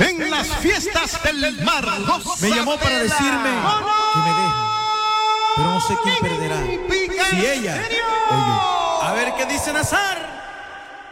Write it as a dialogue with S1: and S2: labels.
S1: en las fiestas del mar.
S2: Me llamó para decirme que me deja, pero no sé quién perderá, si ella o yo. A ver qué dice Nazar.